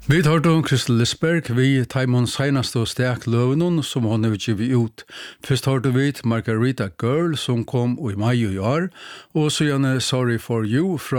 Vi tar då Kristel Lisberg, vi Taimon senaste og stek løvnen som hon har givet ut. Først har vi Margarita Girl som kom i maj i år, og så gjerne Sorry for You fra